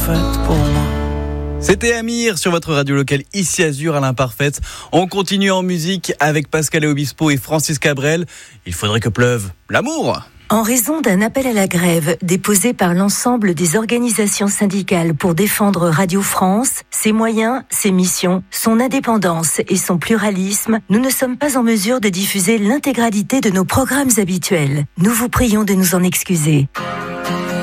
faite pour moi. C'était Amir sur votre radio locale ici Azur à l'Imparfaite. On continue en musique avec Pascal Obispo et Francis Cabrel. Il faudrait que pleuve l'amour. En raison d'un appel à la grève déposé par l'ensemble des organisations syndicales pour défendre Radio France, ses moyens, ses missions, son indépendance et son pluralisme, nous ne sommes pas en mesure de diffuser l'intégralité de nos programmes habituels. Nous vous prions de nous en excuser.